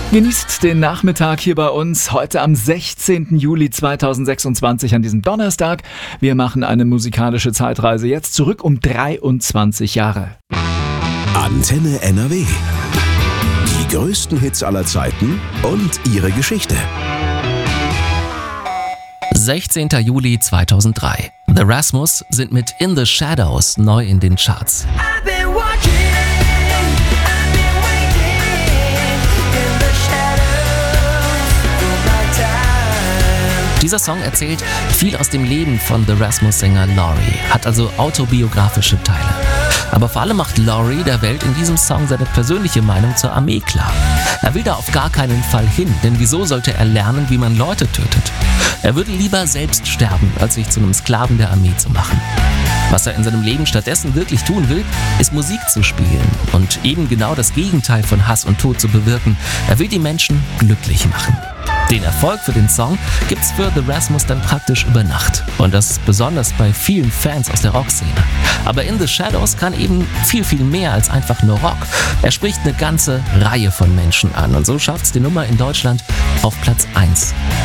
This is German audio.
Genießt den Nachmittag hier bei uns, heute am 16. Juli 2026 an diesem Donnerstag. Wir machen eine musikalische Zeitreise jetzt zurück um 23 Jahre. Antenne NRW. Die größten Hits aller Zeiten und ihre Geschichte. 16. Juli 2003. The Rasmus sind mit In the Shadows neu in den Charts. Dieser Song erzählt viel aus dem Leben von The Rasmus-Sänger Laurie, hat also autobiografische Teile. Aber vor allem macht Laurie der Welt in diesem Song seine persönliche Meinung zur Armee klar. Er will da auf gar keinen Fall hin, denn wieso sollte er lernen, wie man Leute tötet? Er würde lieber selbst sterben, als sich zu einem Sklaven der Armee zu machen. Was er in seinem Leben stattdessen wirklich tun will, ist Musik zu spielen und eben genau das Gegenteil von Hass und Tod zu bewirken. Er will die Menschen glücklich machen. Den Erfolg für den Song gibt's für The Rasmus dann praktisch über Nacht. Und das besonders bei vielen Fans aus der Rockszene. Aber In the Shadows kann eben viel, viel mehr als einfach nur Rock. Er spricht eine ganze Reihe von Menschen an. Und so schafft's die Nummer in Deutschland auf Platz 1.